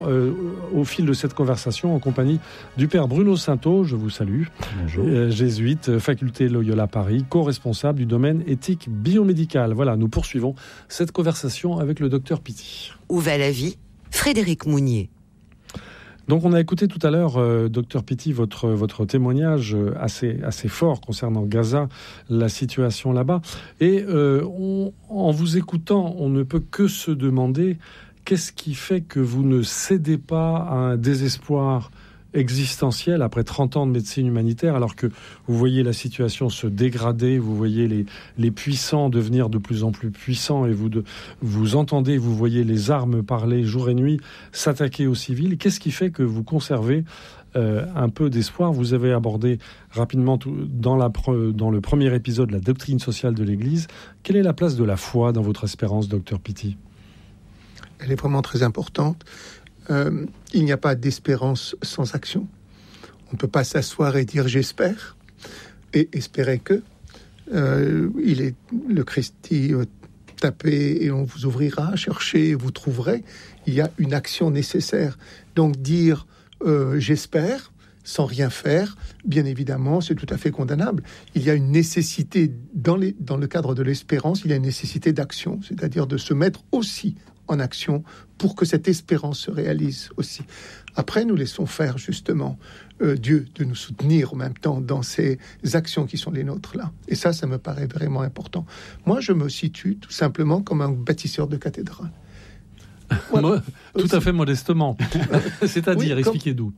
Au fil de cette conversation en compagnie du père Bruno Sainteau, je vous salue. Bonjour. Jésuite, faculté Loyola Paris, co-responsable du domaine éthique biomédical. Voilà, nous poursuivons cette conversation avec le docteur Pitty. Où va la vie ? Frédéric Mounier. Donc on a écouté tout à l'heure, docteur Pitty, votre témoignage assez fort concernant Gaza, la situation là-bas. Et en vous écoutant, on ne peut que se demander qu'est-ce qui fait que vous ne cédez pas à un désespoir existentiel après 30 ans de médecine humanitaire, alors que vous voyez la situation se dégrader, vous voyez les puissants devenir de plus en plus puissants et vous entendez, vous voyez les armes parler jour et nuit, s'attaquer aux civils. Qu'est-ce qui fait que vous conservez un peu d'espoir ? Vous avez abordé rapidement dans le premier épisode la doctrine sociale de l'Église. Quelle est la place de la foi dans votre espérance, docteur Pitty ? Elle est vraiment très importante. Il n'y a pas d'espérance sans action. On ne peut pas s'asseoir et dire « j'espère » et espérer que. Il est le Christ dit « tapez et on vous ouvrira, cherchez et vous trouverez ». Il y a une action nécessaire. Donc dire « j'espère » sans rien faire, bien évidemment, c'est tout à fait condamnable. Il y a une nécessité, dans le cadre de l'espérance, il y a une nécessité d'action, c'est-à-dire de se mettre aussi en action pour que cette espérance se réalise aussi. Après, nous laissons faire justement Dieu de nous soutenir en même temps dans ces actions qui sont les nôtres là. Et ça me paraît vraiment important. Moi, je me situe tout simplement comme un bâtisseur de cathédrale. Voilà. Moi, tout à fait modestement. C'est-à-dire, expliquez d'où.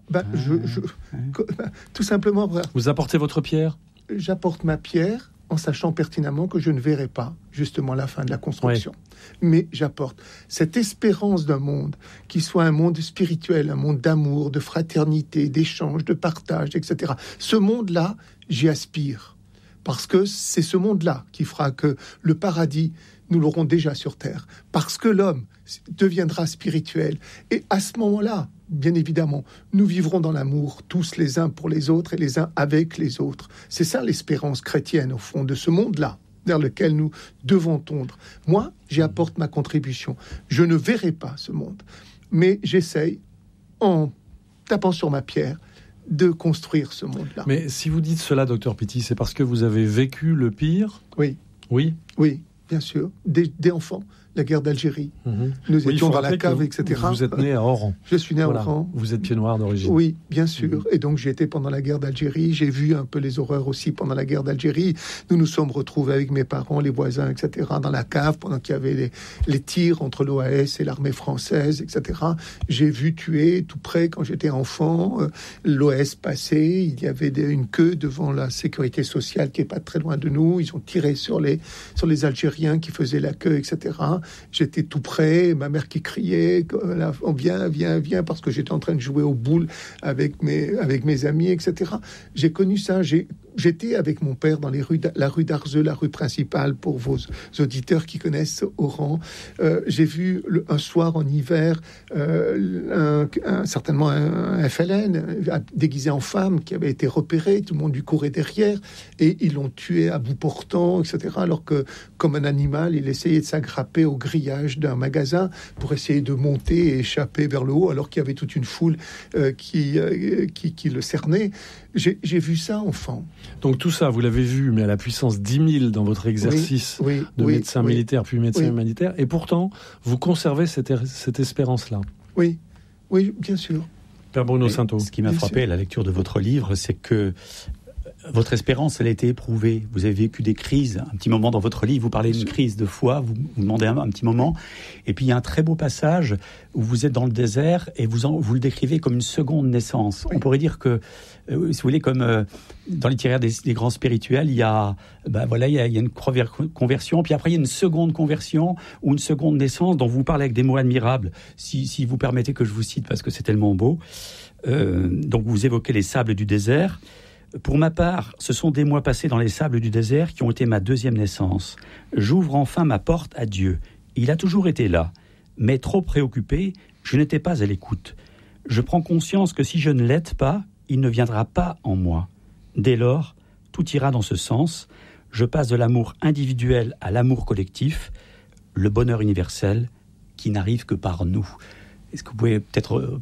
Tout simplement. Vous apportez votre pierre ? J'apporte ma pierre en sachant pertinemment que je ne verrai pas justement la fin de la construction. Ouais. Mais j'apporte cette espérance d'un monde qui soit un monde spirituel, un monde d'amour, de fraternité, d'échange, de partage, etc. Ce monde-là, j'y aspire. Parce que c'est ce monde-là qui fera que le paradis, nous l'aurons déjà sur terre. Parce que l'homme deviendra spirituel. Et à ce moment-là, bien évidemment, nous vivrons dans l'amour, tous les uns pour les autres et les uns avec les autres. C'est ça l'espérance chrétienne, au fond, de ce monde-là, vers lequel nous devons tondre. Moi, j'y apporte ma contribution. Je ne verrai pas ce monde, mais j'essaye, en tapant sur ma pierre, de construire ce monde-là. Mais si vous dites cela, docteur Pitty, c'est parce que vous avez vécu le pire ? Oui. Oui ? Oui, bien sûr. Dès enfant. La guerre d'Algérie. Nous étions dans la cave, etc. Vous êtes né à Oran. Je suis né à Oran. Vous êtes pied noir d'origine. Oui, bien sûr. Et donc, j'ai été pendant la guerre d'Algérie. J'ai vu un peu les horreurs aussi pendant la guerre d'Algérie. Nous nous sommes retrouvés avec mes parents, les voisins, etc., dans la cave pendant qu'il y avait les tirs entre l'OAS et l'armée française, etc. J'ai vu tuer tout près, quand j'étais enfant, l'OAS passer. Il y avait une queue devant la sécurité sociale qui est pas très loin de nous. Ils ont tiré sur les Algériens qui faisaient la queue, etc. J'étais tout près, ma mère qui criait « viens », parce que j'étais en train de jouer aux boules avec mes amis, etc. J'ai connu ça. J'étais avec mon père dans la rue d'Arzeux, la rue principale, pour vos auditeurs qui connaissent Oran. J'ai vu un soir en hiver certainement un FLN déguisé en femme qui avait été repéré. Tout le monde lui courait derrière et ils l'ont tué à bout portant, etc. Alors que, comme un animal, il essayait de s'agrapper au grillage d'un magasin pour essayer de monter et échapper vers le haut, alors qu'il y avait toute une foule qui le cernait. J'ai vu ça enfant. Donc tout ça, vous l'avez vu, mais à la puissance 10 000 dans votre exercice de médecin militaire puis médecin humanitaire, et pourtant, vous conservez cette espérance-là. Oui, bien sûr. Père Bruno Sainteau. Ce qui m'a frappé à la lecture de votre livre, c'est que votre espérance, elle a été éprouvée. Vous avez vécu des crises. Un petit moment dans votre livre, vous parlez d'une crise de foi, vous demandez un petit moment. Et puis il y a un très beau passage où vous êtes dans le désert et vous le décrivez comme une seconde naissance. Oui. On pourrait dire que, si vous voulez, comme dans l'itinéraire des grands spirituels, il y a une conversion, puis après il y a une seconde conversion ou une seconde naissance dont vous parlez avec des mots admirables. Si vous permettez que je vous cite parce que c'est tellement beau. Donc vous évoquez les sables du désert. Pour ma part, ce sont des mois passés dans les sables du désert qui ont été ma deuxième naissance. J'ouvre enfin ma porte à Dieu. Il a toujours été là, mais trop préoccupé, je n'étais pas à l'écoute. Je prends conscience que si je ne l'aide pas, il ne viendra pas en moi. Dès lors, tout ira dans ce sens. Je passe de l'amour individuel à l'amour collectif, le bonheur universel qui n'arrive que par nous. Est-ce que vous pouvez peut-être